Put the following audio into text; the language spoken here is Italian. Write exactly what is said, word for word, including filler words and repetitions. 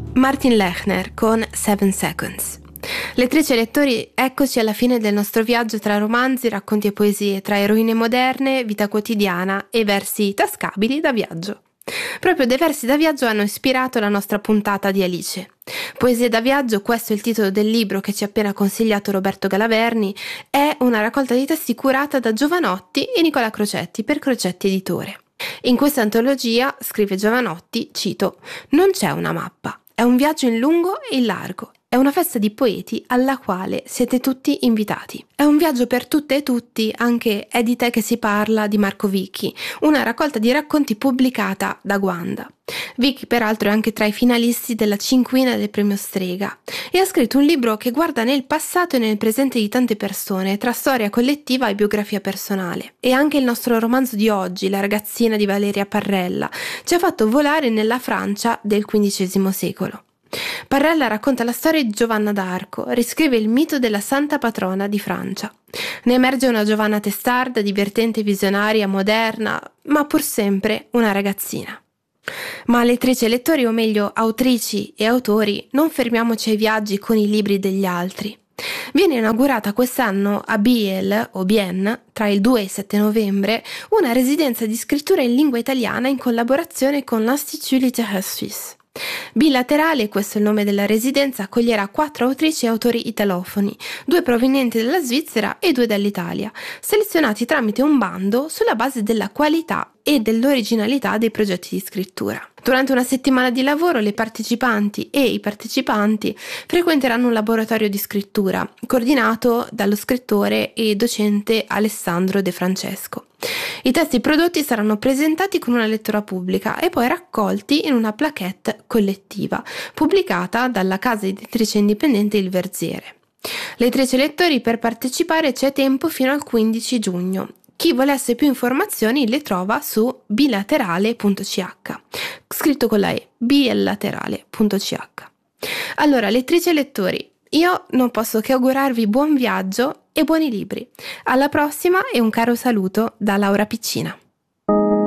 Martin Lechner con Seven Seconds. Lettrici e lettori, eccoci alla fine del nostro viaggio tra romanzi, racconti e poesie, tra eroine moderne, vita quotidiana e versi tascabili da viaggio. Proprio dei versi da viaggio hanno ispirato la nostra puntata di Alice. Poesie da viaggio, questo è il titolo del libro che ci ha appena consigliato Roberto Galaverni, è una raccolta di testi curata da Giovanotti e Nicola Crocetti per Crocetti Editore. In questa antologia, scrive Giovanotti, cito, «Non c'è una mappa, è un viaggio in lungo e in largo. È una festa di poeti alla quale siete tutti invitati. È un viaggio per tutte e tutti, anche È di te che si parla di Marco Vicchi, una raccolta di racconti pubblicata da Guanda. Vicchi peraltro è anche tra i finalisti della cinquina del premio Strega e ha scritto un libro che guarda nel passato e nel presente di tante persone, tra storia collettiva e biografia personale. E anche il nostro romanzo di oggi, La ragazzina di Valeria Parrella, ci ha fatto volare nella Francia del quindicesimo secolo. Parrella racconta la storia di Giovanna d'Arco, riscrive il mito della santa patrona di Francia. Ne emerge una Giovanna testarda, divertente, visionaria, moderna, ma pur sempre una ragazzina. Ma lettrici e lettori, o meglio autrici e autori, non fermiamoci ai viaggi con i libri degli altri. Viene inaugurata quest'anno a Biel o Bienne, tra il due e il sette novembre, una residenza di scrittura in lingua italiana in collaborazione con l'Institut Littéraire Suisse. Bilaterale, questo è il nome della residenza, accoglierà quattro autrici e autori italofoni, due provenienti dalla Svizzera e due dall'Italia, selezionati tramite un bando sulla base della qualità e dell'originalità dei progetti di scrittura. Durante una settimana di lavoro le partecipanti e i partecipanti frequenteranno un laboratorio di scrittura coordinato dallo scrittore e docente Alessandro De Francesco. I testi prodotti saranno presentati con una lettura pubblica e poi raccolti in una plaquette collettiva pubblicata dalla casa editrice indipendente Il Verziere. Lettrici e lettori, per partecipare c'è tempo fino al quindici giugno. Chi volesse più informazioni le trova su bilaterale punto c h, scritto con la E, bilaterale punto c h. Allora, lettrici e lettori, io non posso che augurarvi buon viaggio e buoni libri. Alla prossima e un caro saluto da Laura Piccina.